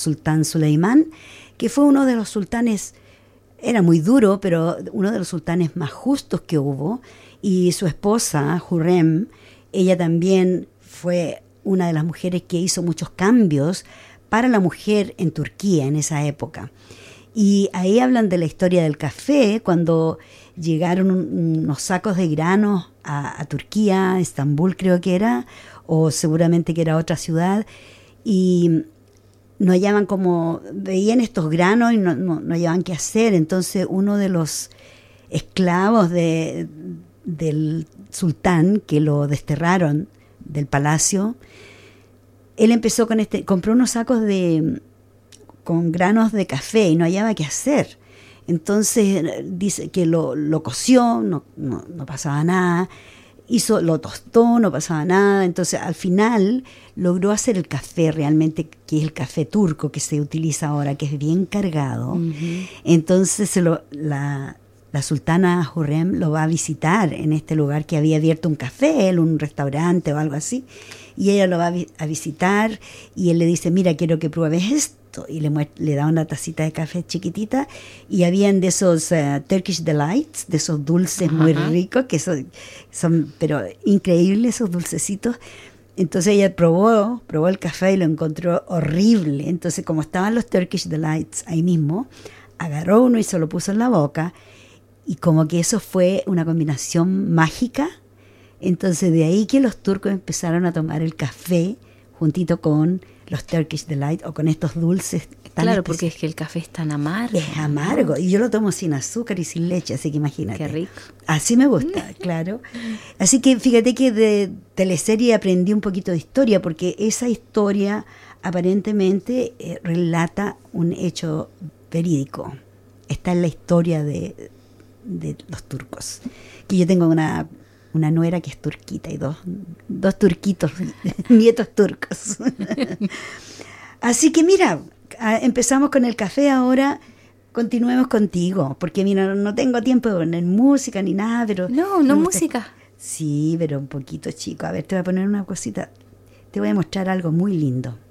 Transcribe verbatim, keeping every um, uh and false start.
sultán Suleimán, que fue uno de los sultanes, era muy duro, pero uno de los sultanes más justos que hubo, y su esposa, Hürrem, ella también fue una de las mujeres que hizo muchos cambios para la mujer en Turquía en esa época. Y ahí hablan de la historia del café, cuando llegaron unos sacos de granos a, a Turquía, Estambul creo que era, o seguramente que era otra ciudad, y no hallaban como, veían estos granos y no, no, no hallaban qué hacer. Entonces uno de los esclavos de, del sultán, que lo desterraron del palacio, él empezó con este, compró unos sacos de con granos de café y no hallaba qué hacer. Entonces dice que lo, lo coció, no, no, no pasaba nada, hizo, lo tostó, no pasaba nada. Entonces al final logró hacer el café realmente, que es el café turco que se utiliza ahora, que es bien cargado. Uh-huh. Entonces se lo, la, la sultana Hürrem lo va a visitar en este lugar que había abierto un café, un restaurante o algo así, y ella lo va a, vi- a visitar y él le dice, mira, quiero que pruebes esto. Y le, le da una tacita de café chiquitita, y habían de esos uh, Turkish Delights, de esos dulces uh-huh. muy ricos, que son, son pero increíbles esos dulcecitos. Entonces ella probó, probó el café y lo encontró horrible. Entonces, como estaban los Turkish Delights ahí mismo, agarró uno y se lo puso en la boca, y como que eso fue una combinación mágica. Entonces de ahí que los turcos empezaron a tomar el café juntito con los Turkish Delight o con estos dulces tan Claro, especiales. porque es que el café es tan amargo. Es amargo, y yo lo tomo sin azúcar y sin leche, así que imagínate. Qué rico. Así me gusta, claro. Así que fíjate que de teleserie aprendí un poquito de historia, porque esa historia aparentemente eh, relata un hecho verídico. Está en la historia de, de los turcos. Que yo tengo una... una nuera que es turquita y dos, dos turquitos, nietos turcos. Así que mira, empezamos con el café, ahora continuemos contigo, porque mira, no tengo tiempo de poner música ni nada, pero... No, no música. Sí, pero un poquito, chico. A ver, te voy a poner una cosita, te voy a mostrar algo muy lindo.